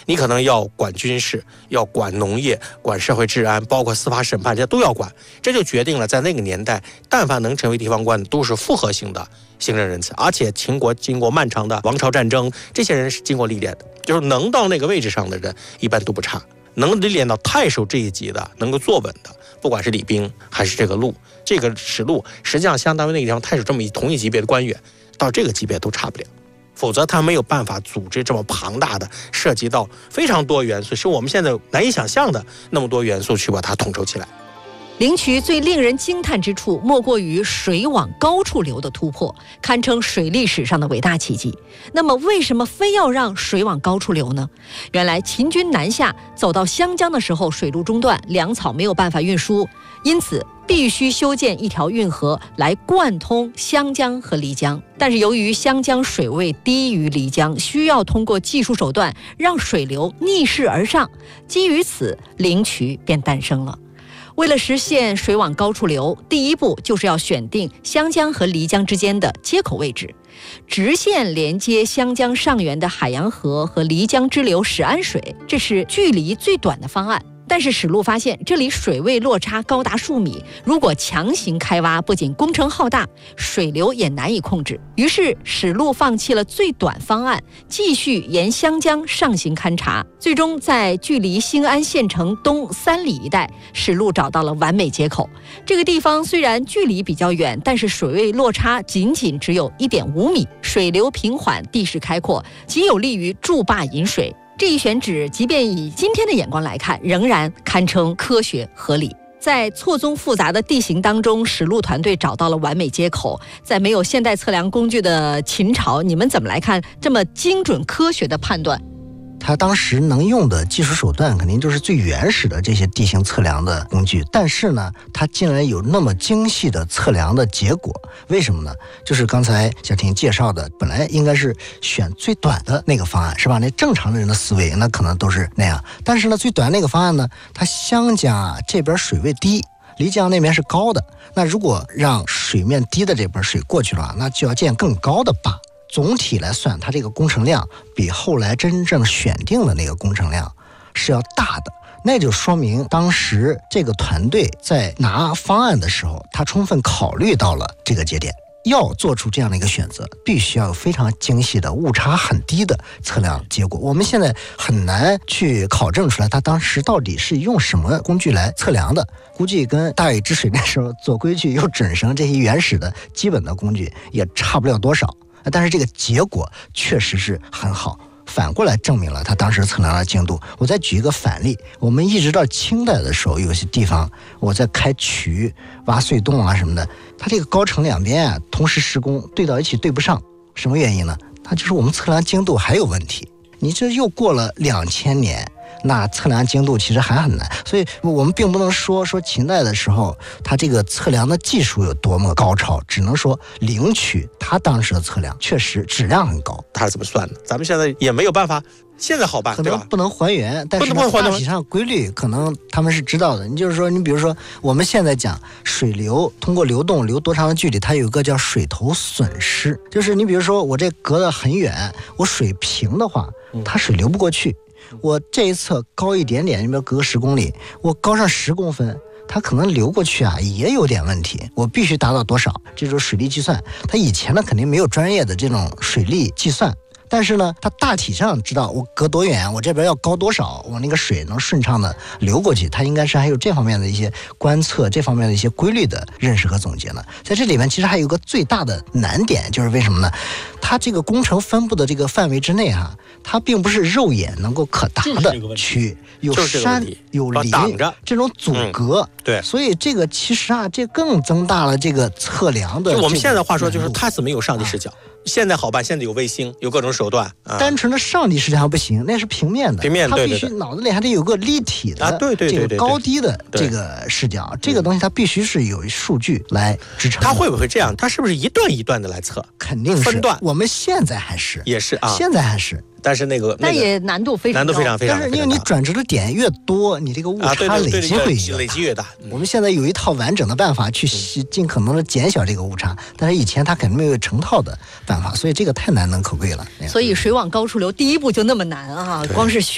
你可能要管军事，要管农业，管社会治安，包括司法审判，这都要管。这就决定了在那个年代，但凡能成为地方官的都是复合型的行政人才，而且秦国经过漫长的王朝战争，这些人是经过历练的，就是能到那个位置上的人一般都不差，能历练到太守这一级的，能够坐稳的，不管是李冰还是这个陆，这个史陆实际上相当于那个地方太守这么同一级别的官员，到这个级别都差不了，否则他没有办法组织这么庞大的涉及到非常多元素，是我们现在难以想象的那么多元素去把它统筹起来。 灵渠最令人惊叹之处，莫过于水往高处流的突破，堪称水利史上的伟大奇迹。那么，为什么非要让水往高处流呢？原来秦军南下，走到湘江的时候，水路中断，粮草没有办法运输，因此必须修建一条运河来贯通湘江和漓江。但是由于湘江水位低于漓江，需要通过技术手段让水流逆势而上，基于此，灵渠便诞生了。为了实现水往高处流，第一步就是要选定湘江和漓江之间的接口位置，直线连接湘江上游的海洋河和漓江支流始安水，这是距离最短的方案。但是史路发现这里水位落差高达数米，如果强行开挖，不仅工程浩大，水流也难以控制。于是史路放弃了最短方案，继续沿湘江上行勘察，最终在距离兴安县城东3里一带，史路找到了完美接口。这个地方虽然距离比较远，但是水位落差仅只有 1.5 米，水流平缓，地势开阔，极有利于筑坝引水。这一选址即便以今天的眼光来看，仍然堪称科学合理。在错综复杂的地形当中，史路团队找到了完美接口。在没有现代测量工具的秦朝，你们怎么来看这么精准科学的判断？ 他当时能用的技术手段肯定就是最原始的这些地形测量的工具，但是呢，他竟然有那么精细的测量的结果，为什么呢？就是刚才小婷介绍的，本来应该是选最短的那个方案，是吧？那正常的人的思维那可能都是那样，但是呢，最短那个方案呢，它湘江这边水位低，漓江那边是高的，那如果让水面低的这边水过去了，那就要建更高的坝。总体来算，它这个工程量比后来真正选定的那个工程量是要大的，那就说明当时这个团队在拿方案的时候，他充分考虑到了这个节点。要做出这样的一个选择，必须要有非常精细的、误差很低的测量结果。我们现在很难去考证出来他当时到底是用什么工具来测量的，估计跟大禹治水那时候做规矩用准绳这些原始的基本的工具也差不了多少。但是这个结果确实是很好，反过来证明了他当时测量的精度。我再举一个反例，我们一直到清代的时候，有些地方我在开渠、挖隧洞啊什么的，它这个高程两边同时施工，对到一起对不上，什么原因呢？它就是我们测量精度还有问题。你这又过了2000年，那测量精度其实还很难，所以我们并不能说秦代的时候它这个测量的技术有多么高超，只能说灵渠它当时的测量确实质量很高。 它是怎么算的？咱们现在也没有办法，现在好办， 可能不能还原，但是大体上规律可能他们是知道的。你就是说，你比如说我们现在讲水流通过流动流多长的距离，它有一个叫水头损失，就是你比如说我这隔得很远，我水平的话，它水流不过去。我这一侧高一点点，你比如隔10公里，我高上10公分，它可能流过去也有点问题。我必须达到多少？这种水利计算，它以前呢肯定没有专业的这种水利计算，但是呢，它大体上知道我隔多远，我这边要高多少，我那个水能顺畅的流过去。它应该是还有这方面的一些观测，这方面的一些规律的认识和总结呢。在这里面其实还有一个最大的难点，就是为什么呢？它这个工程分布的这个范围之内它并不是肉眼能够可达的区域，有山有林这种阻隔， 对， 所以这个其实这更增大了这个测量的。 就我们现在话说，就是它是没有上帝视角。现在好办，现在有卫星，有各种手段。 单纯的上帝视角不行，那是平面的，它必须脑子里还得有个立体的，这个高低的这个视角。这个东西它必须是有数据来支撑。 它会不会这样？它是不是一段一段的来测？ 肯定是分段。 我们现在还是也是现在还是。 但是那也难度非常高， 但是因为你转折的点越多，你这个误差累积越大。 我们现在有一套完整的办法去尽可能的减小这个误差，但是以前它肯定没有成套的办法，所以这个太难能可贵了。 所以水往高处流第一步就那么难光是